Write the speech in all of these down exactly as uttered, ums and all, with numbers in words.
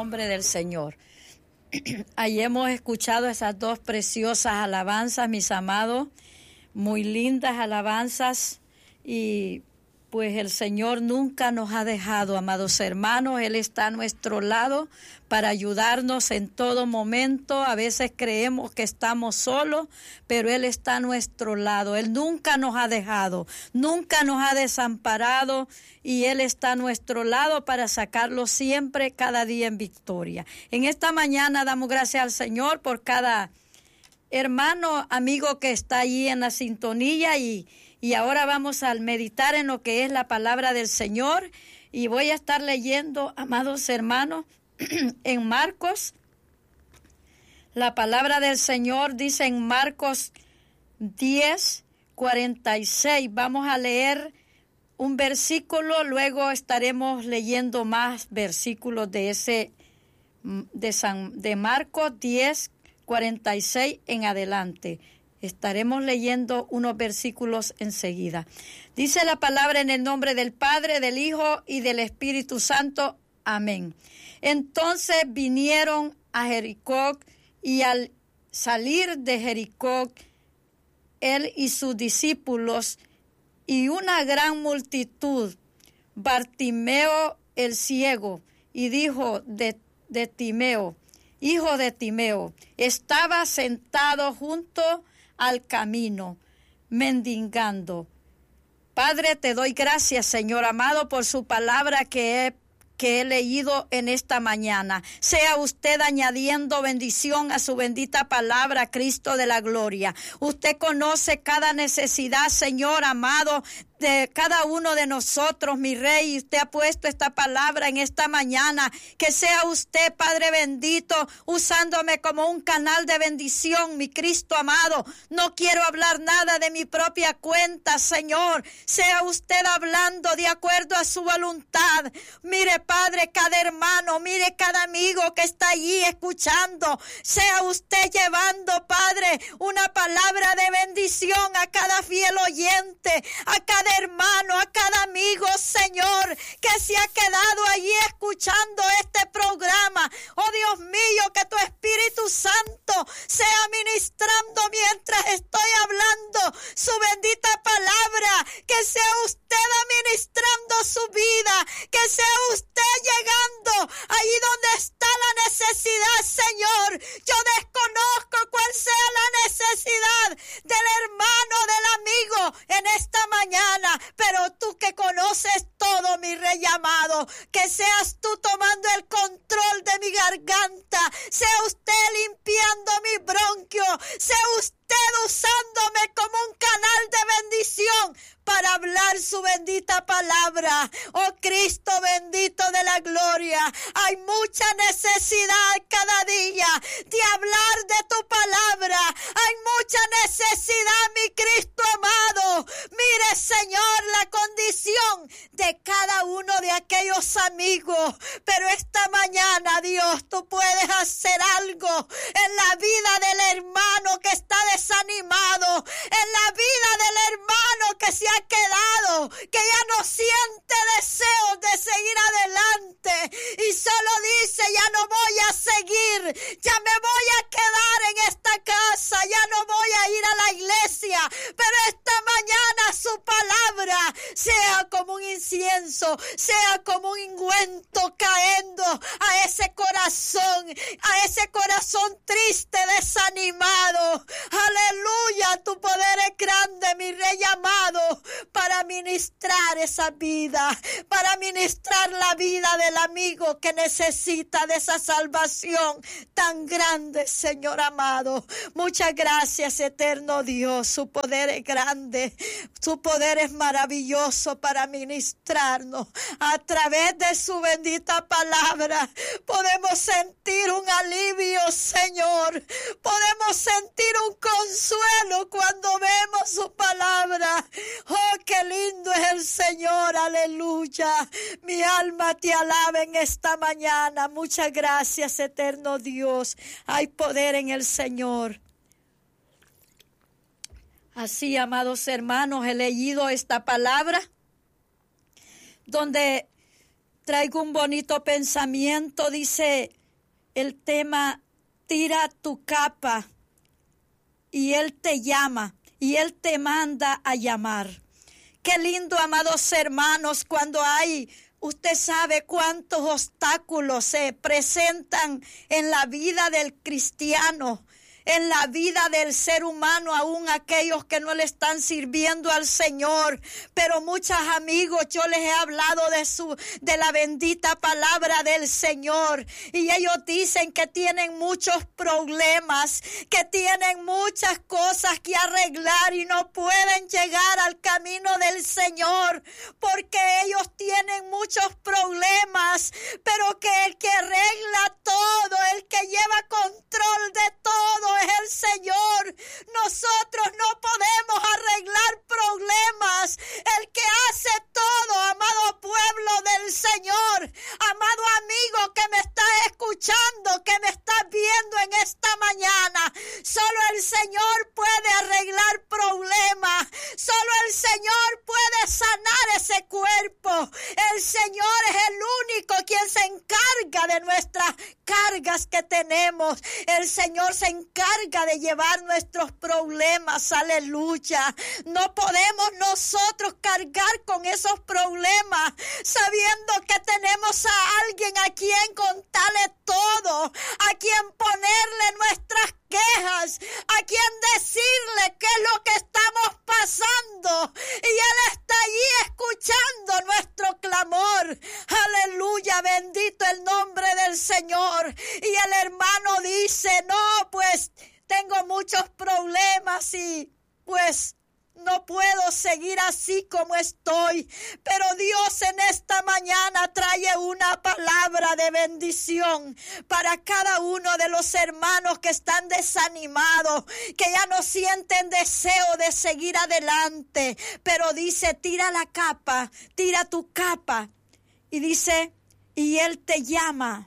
nombre del Señor. Ahí hemos escuchado esas dos preciosas alabanzas, mis amados, muy lindas alabanzas, y pues el Señor nunca nos ha dejado, amados hermanos. Él está a nuestro lado para ayudarnos en todo momento. A veces creemos que estamos solos, pero Él está a nuestro lado. Él nunca nos ha dejado, nunca nos ha desamparado, y Él está a nuestro lado para sacarlo siempre, cada día en victoria. En esta mañana damos gracias al Señor por cada hermano, amigo que está allí en la sintonía, y Y ahora vamos a meditar en lo que es la palabra del Señor. Y voy a estar leyendo, amados hermanos, en Marcos. La palabra del Señor dice en Marcos diez, cuarenta y seis. Vamos a leer un versículo, luego estaremos leyendo más versículos de ese de San de Marcos diez, cuarenta y seis en adelante. Estaremos leyendo unos versículos enseguida. Dice la palabra: en el nombre del Padre, del Hijo y del Espíritu Santo. Amén. Entonces vinieron a Jericó, y al salir de Jericó, él y sus discípulos y una gran multitud, Bartimeo el ciego, y dijo de, de Timeo, hijo de Timeo, estaba sentado junto al camino, mendigando. Padre, te doy gracias, Señor amado, por su palabra que he, que he leído en esta mañana. Sea usted añadiendo bendición a su bendita palabra, Cristo de la gloria. Usted conoce cada necesidad, Señor amado, de cada uno de nosotros, mi Rey, y usted ha puesto esta palabra en esta mañana. Que sea usted, Padre bendito, usándome como un canal de bendición, mi Cristo amado. No quiero hablar nada de mi propia cuenta, Señor. Sea usted hablando de acuerdo a su voluntad. Mire, Padre, cada hermano, mire cada amigo que está allí escuchando. Sea usted llevando, Padre, una palabra de bendición a cada fiel oyente, a cada hermano, a cada amigo, Señor, que se ha quedado allí escuchando este programa. Oh Dios mío, que tu Espíritu Santo sea ministrando mientras estoy hablando su bendita palabra. Que sea usted administrando su vida, que sea usted llegando ahí donde está la necesidad, Señor. Yo desconozco cuál sea la necesidad del hermano, del amigo en esta mañana, pero tú que conoces todo, mi Rey amado, que seas tú tomando el control de mi garganta, sea usted limpiando mi bronquio, sea usted usándome como un canal de bendición para hablar su bendita palabra. Oh Cristo bendito de la gloria, hay mucha necesidad cada día de hablar de tu palabra. Hay mucha necesidad, mi Cristo amado. Mire, Señor, la condición de cada uno de aquellos amigos, pero esta mañana, Dios, tú puedes hacer algo en la vida del hermano que está desanimado, en la vida del hermano que se ha quedado, que ya no siente deseos de seguir adelante y solo dice: ya no voy a seguir, ya me voy a quedar en esta casa, ya no voy a ir a la iglesia. Pero esta mañana su palabra sea como un incienso, sea como un ungüento cayendo a ese corazón, a ese corazón triste, desanimado. Aleluya, tu poder es grande, mi Rey amado, para ministrar esa vida, para ministrar la vida del amigo que necesita de esa salvación tan grande, Señor amado. Muchas gracias, eterno Dios. Su poder es grande, su poder es maravilloso para ministrarnos. A través de su bendita palabra podemos sentir un alivio, Señor. Podemos sentir un consuelo cuando vemos su palabra. Oh, qué lindo es el Señor, aleluya. Mi alma te alaba en esta mañana. Muchas gracias, eterno Dios. Hay poder en el Señor. Así, amados hermanos, he leído esta palabra donde traigo un bonito pensamiento. Dice el tema, tira tu capa y Él te llama y Él te manda a llamar. Qué lindo, amados hermanos, cuando hay, usted sabe cuántos obstáculos se presentan en la vida del cristiano, en la vida del ser humano, aún aquellos que no le están sirviendo al Señor. Pero muchos amigos, yo les he hablado de su, de la bendita palabra del Señor, y ellos dicen que tienen muchos problemas, que tienen muchas cosas que arreglar y no pueden llegar al camino del Señor, porque ellos tienen muchos problemas, pero que el que arregla todo, el que lleva control de todo, es el Señor. Nosotros no podemos arreglar problemas. El que hace todo, amado pueblo del Señor, amado amigo que me estás escuchando, que me estás viendo en esta mañana, solo el Señor puede arreglar problemas. Solo el Señor puede sanar ese cuerpo. El Señor es el único quien se encarga de nuestras cargas que tenemos. El Señor se encarga de llevar nuestros problemas, aleluya. No podemos nosotros cargar con esos problemas sabiendo que tenemos a alguien a quien contarle todo, a quien ponerle nuestras quejas, a quien decirle qué es lo que estamos pasando, y Él está allí escuchando nuestro clamor. Aleluya, bendito el nombre del Señor. Y el hermano dice, no, pues tengo muchos problemas y pues no puedo seguir así como estoy. Pero Dios en esta mañana trae una palabra de bendición para cada uno de los hermanos que están desanimados, que ya no sienten deseo de seguir adelante. Pero dice, tira la capa, tira tu capa. Y dice, y Él te llama,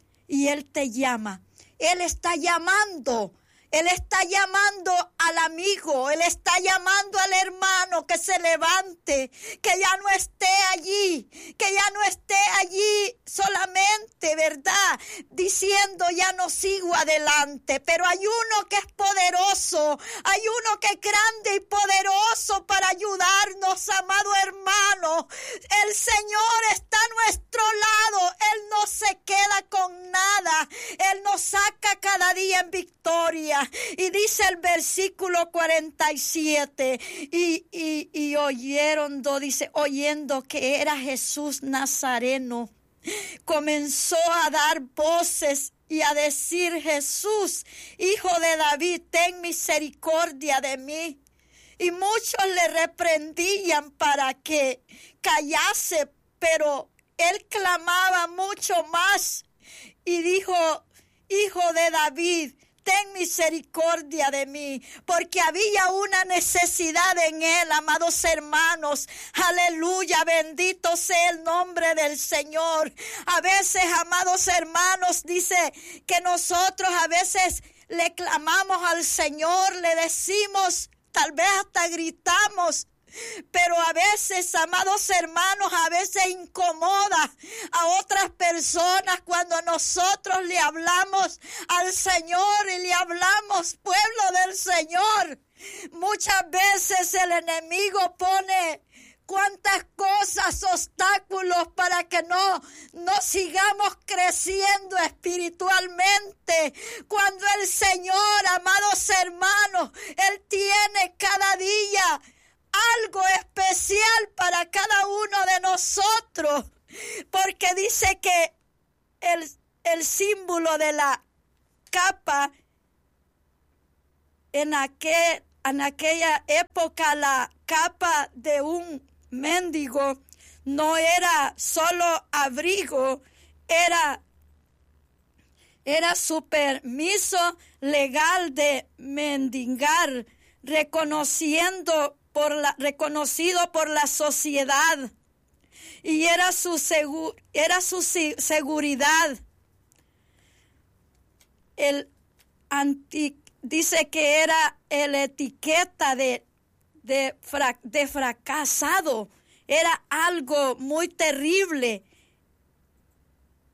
y Él te llama. Él está llamando. Él está llamando al amigo, Él está llamando al hermano que se levante, que ya no esté allí, que ya no esté allí solamente, ¿verdad? Diciendo ya no sigo adelante, pero hay uno que es poderoso, hay uno que es grande y poderoso para ayudarnos, amado hermano. El Señor está a nuestro lado, Él no se queda con nada, Él nos saca cada día en victoria. Y dice el versículo cuarenta y siete, y, y, y oyeron, dice, oyendo que era Jesús Nazareno, comenzó a dar voces y a decir, Jesús, hijo de David, ten misericordia de mí. Y muchos le reprendían para que callase, pero él clamaba mucho más y dijo, hijo de David, ten misericordia de mí, porque había una necesidad en él, amados hermanos. Aleluya, bendito sea el nombre del Señor. A veces, amados hermanos, dice que nosotros a veces le clamamos al Señor, le decimos, tal vez hasta gritamos, pero a veces, amados hermanos, a veces incomoda a otras personas cuando nosotros le hablamos al Señor y le hablamos, pueblo del Señor. Muchas veces el enemigo pone cuántas cosas, obstáculos para que no, no sigamos creciendo espiritualmente. Cuando el Señor, amados hermanos, Él tiene cada día algo especial para cada uno de nosotros, porque dice que el, el símbolo de la capa en, aquel, en aquella época, la capa de un mendigo no era solo abrigo, era, era su permiso legal de mendigar, reconociendo Por la, reconocido por la sociedad, y era su, segu, era su seguridad. El anti, dice que era la etiqueta de, de, fra, de fracasado, era algo muy terrible.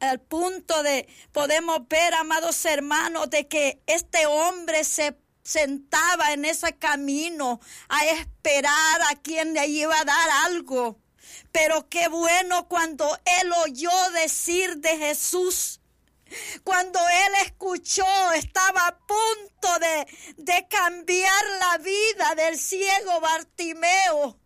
al punto de, podemos ver, amados hermanos, de que este hombre se sentaba en ese camino a esperar a quien le iba a dar algo. Pero qué bueno cuando él oyó decir de Jesús. Cuando él escuchó, estaba a punto de, de cambiar la vida del ciego Bartimeo.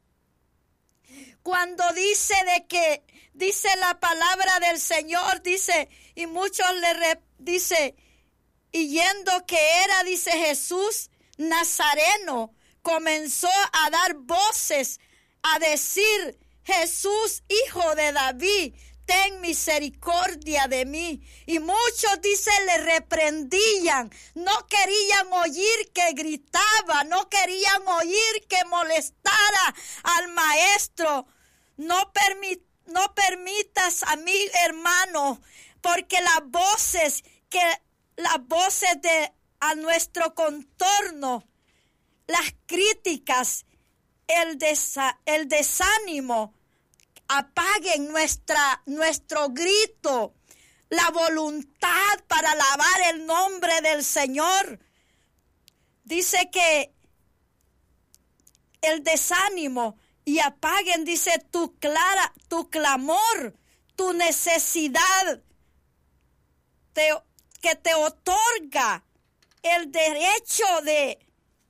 Cuando dice de que, dice la palabra del Señor, dice, y muchos le re, dice, y yendo que era, dice Jesús, Nazareno, comenzó a dar voces, a decir, Jesús, hijo de David, ten misericordia de mí. Y muchos, dice, le reprendían, no querían oír que gritaba, no querían oír que molestara al maestro. No, permi- no permitas a mí, hermano, porque las voces que las voces de a nuestro contorno, las críticas, el, desa- el desánimo, apaguen nuestra, nuestro grito, la voluntad para alabar el nombre del Señor. Dice que el desánimo y apaguen, dice, tu clara, tu clamor, tu necesidad te, que te otorga el derecho de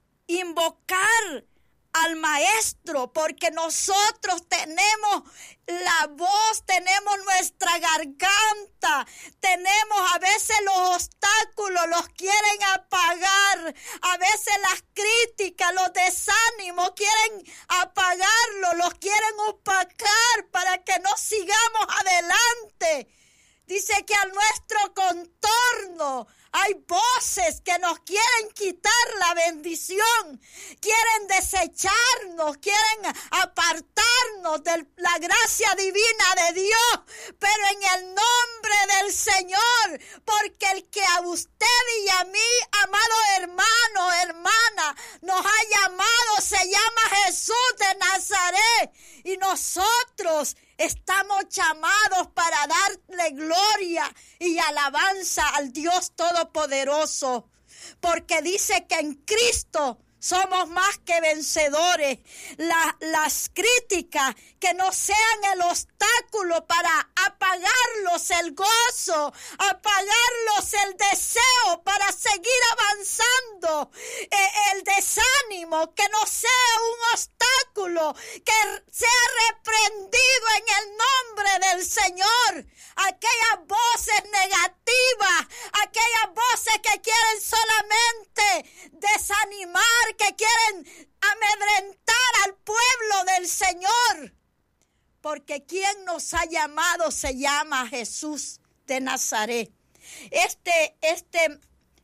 invocar al maestro, porque nosotros tenemos la voz, tenemos nuestra garganta, tenemos a veces los obstáculos, los quieren apagar, a veces las críticas, los desánimos quieren apagarlo, los quieren opacar para que no sigamos adelante. Dice que a nuestro contorno hay voces que nos quieren quitar la bendición, quieren desecharnos, quieren apartarnos de la gracia divina de Dios, pero en el nombre del Señor, porque el que a usted y a mí, amado hermano, hermana, nos ha llamado, se llama Jesús de Nazaret, y nosotros estamos llamados para darle gloria y alabanza al Dios Todopoderoso, porque dice que en Cristo somos más que vencedores. La, las críticas que no sean el obstáculo para apagarlos el gozo, apagarlos el deseo para seguir avanzando. Eh, el desánimo que no sea un obstáculo, que sea reprendido en el nombre del Señor. Aquellas voces negativas, aquellas voces que quieren solamente desanimar, que quieren amedrentar al pueblo del Señor. Porque quien nos ha llamado se llama Jesús de Nazaret. Este, este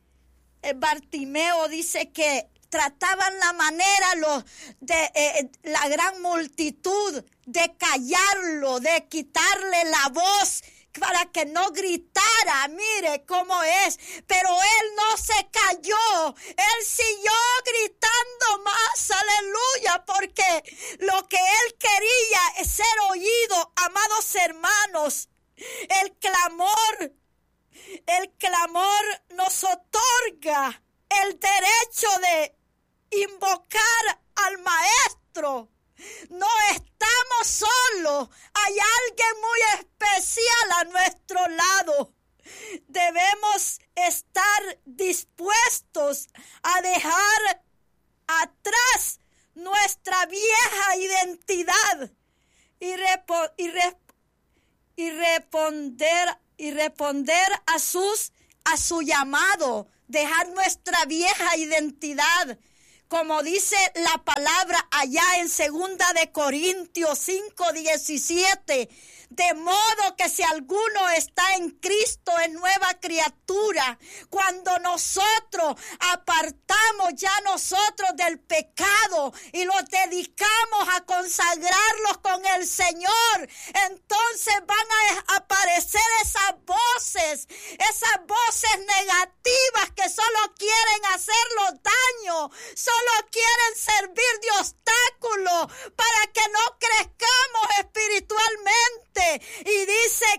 Bartimeo dice que trataban la manera los de eh, la gran multitud de callarlo, de quitarle la voz para que no gritara. Mire cómo es, pero él no se cayó, él siguió gritando más, aleluya, porque lo que él quería es ser oído, amados hermanos. El clamor, el clamor nos otorga el derecho de invocar al maestro. No estamos solos, hay alguien muy especial a nuestro lado. Debemos estar dispuestos a dejar atrás nuestra vieja identidad y, repo- y, re- y responder y responder a sus a su llamado, dejar nuestra vieja identidad. Como dice la palabra allá en segunda de Corintios cinco diecisiete, de modo que si alguno está en Cristo es nueva criatura. Cuando nosotros apartamos ya nosotros del pecado y los dedicamos a consagrarlos con el Señor, entonces van a aparecer esas voces, esas voces negativas que solo quieren hacernos daño, solo quieren servir de obstáculo para que no crezcamos espiritualmente. Y dice que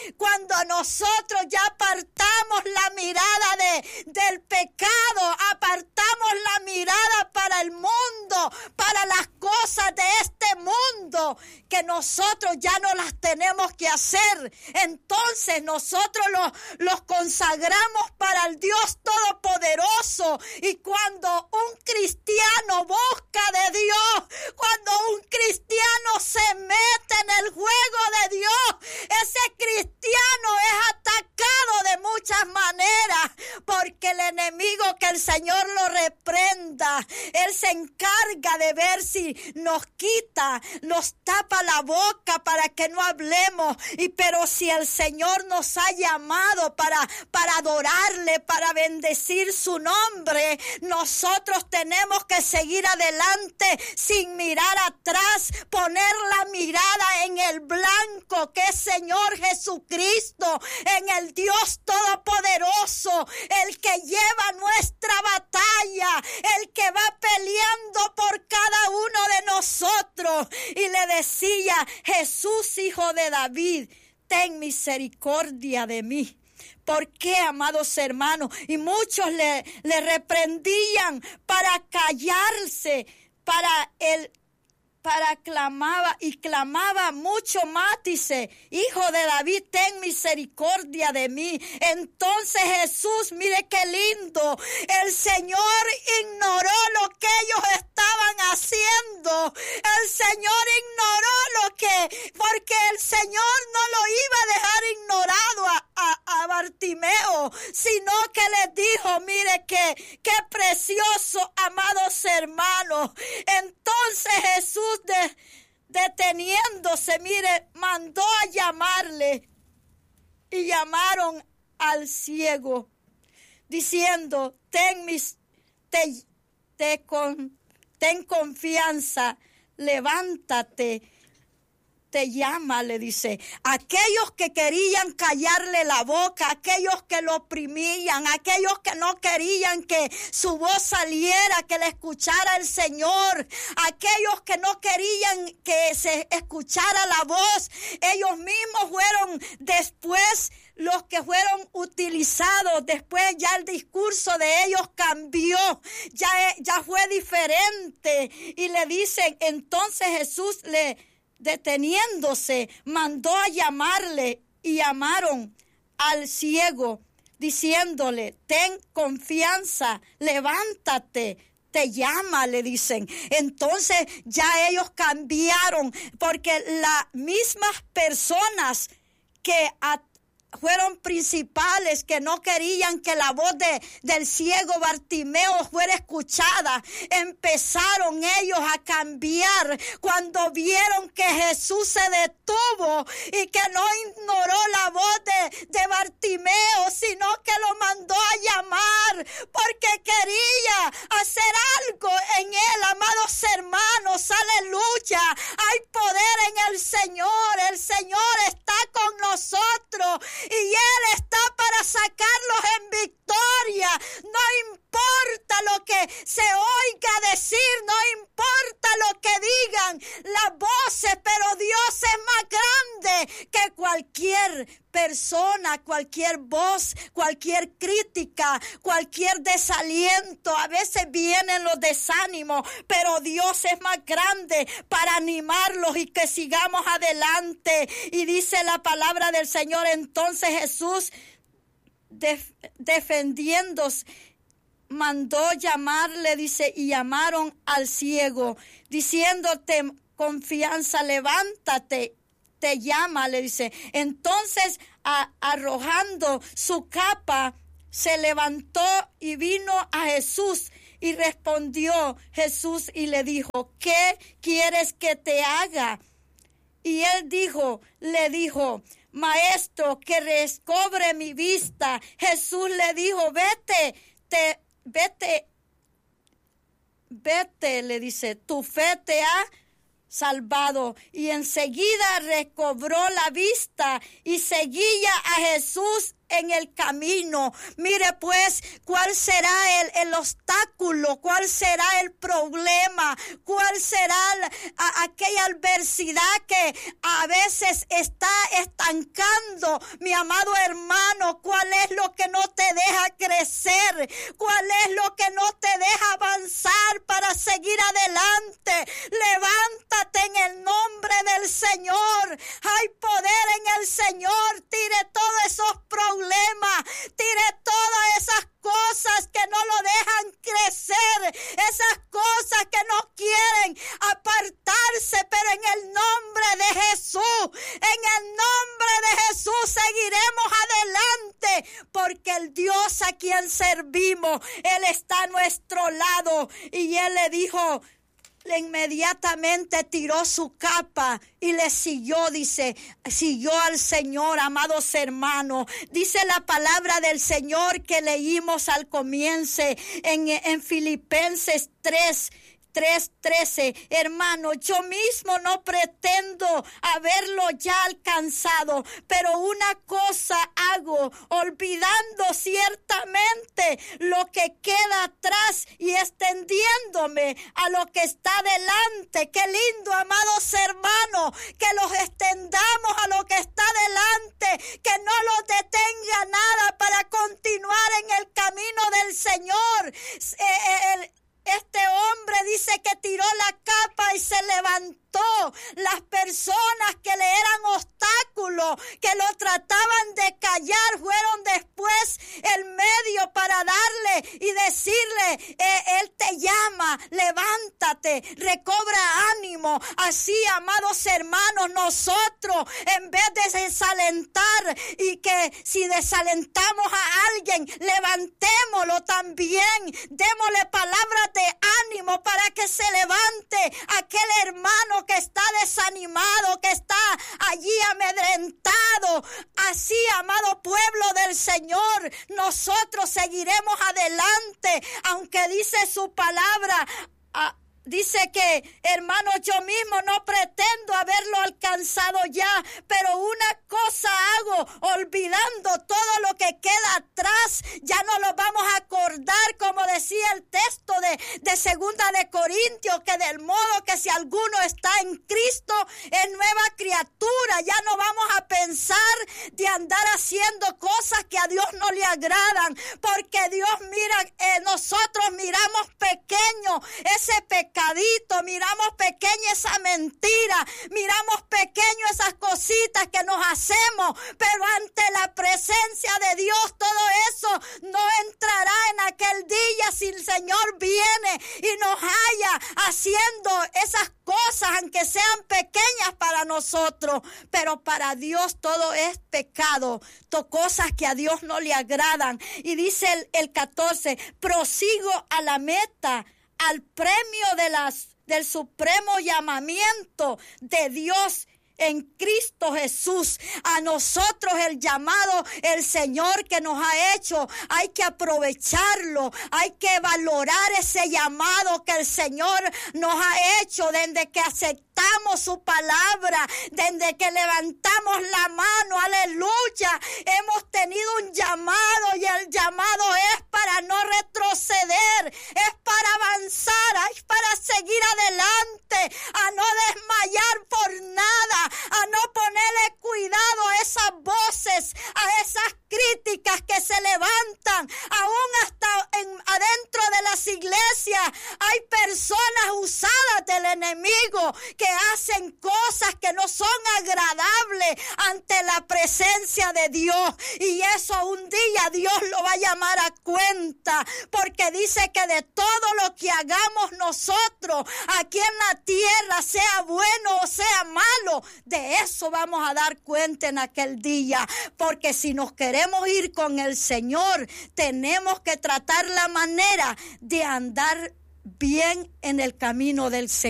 Cuando nosotros ya apartamos la mirada de, del pecado, apartamos la mirada para el mundo, para las cosas de este mundo, que nosotros ya no las tenemos que hacer. Entonces nosotros los, los consagramos para el Dios Todopoderoso. Y cuando un cristiano busca de Dios, cuando un cristiano se mete en el juego de Dios, ese cristiano es atacado de muchas maneras, porque el enemigo, que el Señor lo reprenda, él se encarga de ver si nos quita, nos tapa la boca para que no hablemos. Y pero si el Señor nos ha llamado para, para adorarle, para bendecir su nombre, nosotros tenemos que seguir adelante sin mirar atrás, poner la mirada en el blanco que es Señor Jesucristo, en el Dios Todopoderoso, el que lleva nuestra batalla, el que va peleando por cada uno de nosotros. Y le decía: Jesús, hijo de David, ten misericordia de mí. ¿Por qué, amados hermanos? Y muchos le, le reprendían para callarse, para el para clamaba y clamaba mucho más, dice: Hijo de David, ten misericordia de mí. Entonces Jesús, mire qué lindo, el Señor ignoró lo que ellos estaban haciendo. El Señor ignoró lo que, porque el Señor no lo iba a dejar ignorado a, a, a Bartimeo, sino que les dijo: mire qué, qué precioso, amados hermanos. Entonces Jesús, De, deteniéndose, mire, mandó a llamarle, y llamaron al ciego, diciendo: ten, mis, te, te con, ten confianza, levántate, te llama, le dice. Aquellos que querían callarle la boca, aquellos que lo oprimían, aquellos que no querían que su voz saliera, que le escuchara el Señor, aquellos que no querían que se escuchara la voz, ellos mismos fueron después los que fueron utilizados. Después ya el discurso de ellos cambió, ya, ya fue diferente. Y le dicen, entonces Jesús, le deteniéndose, mandó a llamarle, y llamaron al ciego, diciéndole: ten confianza, levántate, te llama, le dicen. Entonces ya ellos cambiaron, porque las mismas personas que a fueron principales, que no querían que la voz de, del ciego Bartimeo fuera escuchada, empezaron ellos a cambiar cuando vieron que Jesús se detuvo y que no ignoró la voz de, de Bartimeo, sino que lo mandó a llamar porque quería hacer algo en él. Amados hermanos, aleluya, hay poder en el Señor. El Señor está con nosotros y Él está para sacarlos en victoria. No importa lo que se oiga decir, no importa lo que digan las voces, pero Dios es más grande que cualquier persona, cualquier voz, cualquier crítica, cualquier desaliento. A veces vienen los desánimos, pero Dios es más grande para animarlos y que sigamos adelante. Y dice la palabra del Señor: entonces Jesús, def- defendiéndose, mandó llamarle, dice, y llamaron al ciego, diciéndote: confianza, levántate, te llama, le dice. Entonces, a, arrojando su capa, se levantó y vino a Jesús, y respondió Jesús y le dijo: ¿qué quieres que te haga? Y él dijo, le dijo: Maestro, que recobre mi vista. Jesús le dijo: vete, te, vete, vete, le dice, tu fe te ha salvado. Y enseguida recobró la vista y seguía a Jesús en el camino. Mire pues, ¿cuál será el, el obstáculo? ¿Cuál será el problema? ¿Cuál será la, a, aquella adversidad que a veces está estancando, mi amado hermano? ¿Cuál es lo que no te deja crecer? ¿Cuál es lo que no te deja avanzar para seguir adelante? Levántate en el nombre del Señor. Hay poder en el Señor. Tire todos esos problemas, tire todas esas cosas que no lo dejan crecer, esas cosas que no quieren apartarse, pero en el nombre de Jesús, en el nombre de Jesús seguiremos adelante, porque el Dios a quien servimos, Él está a nuestro lado. Y Él le dijo, le inmediatamente tiró su capa y le siguió, dice, siguió al Señor, amados hermanos. Dice la palabra del Señor que leímos al comienzo en, en Filipenses tres, tres trece. Hermano, yo mismo no pretendo haberlo ya alcanzado, pero una cosa hago, olvidando ciertamente lo que queda atrás y extendiéndome a lo que está delante. Qué lindo, amados hermanos, que los extendamos a lo que está delante, que no los detenga nada para continuar en el camino del Señor. Eh, el, Este hombre dice que tiró la capa y se levantó. Las personas que le eran obstáculos, que lo trataban de callar, fueron después el medio para darle y decirle, eh, Él te llama, levántate, recobra ánimo. Así, amados hermanos, nosotros en vez de desalentar, y que si desalentamos a alguien, levantémoslo también, démosle palabras de ánimo para que se levante aquel hermano que está desanimado, que está allí amedrentado. Así, amado pueblo del Señor, nosotros seguiremos adelante, aunque dice su palabra, a, dice que, hermanos, yo mismo no pretendo haberlo alcanzado ya, pero una cosa hago, olvidando todo lo que queda atrás, ya no lo vamos a acordar, como decía el texto de, de Segunda de Corintios, que del modo que si alguno está en Cristo, es nueva criatura. Ya no vamos a pensar de andar haciendo cosas que a Dios no le agradan, porque Dios mira, eh, nosotros miramos pequeño ese pecadito, miramos pequeña esa mentira, miramos pequeño esas cositas que nos hacemos, pero ante la presencia de Dios todo eso no entrará en aquel día si el Señor viene y nos halla haciendo esas cosas, aunque sean pequeñas para nosotros, pero para Dios todo es pecado, to cosas que a Dios no le agradan. Y dice el, el catorce, prosigo a la meta, al premio de las, del supremo llamamiento de Dios en Cristo Jesús. A nosotros el llamado, el Señor que nos ha hecho, hay que aprovecharlo, hay que valorar ese llamado que el Señor nos ha hecho desde que aceptamos su palabra, desde que levantamos la mano, aleluya. Hemos tenido un llamado y el llamado es para no retroceder, es para avanzar, es para seguir adelante, a no desmayar por nada, a no ponerle cuidado a esas voces, a esas críticas que se levantan, aún hasta en, adentro de las iglesias. Hay personas usadas del enemigo que hacen cosas que no son agradables ante la presencia de Dios, y eso un día Dios lo va a llamar a cuenta, porque dice que de todo lo que hagamos nosotros aquí en la tierra, sea bueno o sea malo, de eso vamos a dar cuenta en aquel día, porque si nos queremos ir con el Señor, tenemos que tratar la manera de andar bien en el camino del Señor.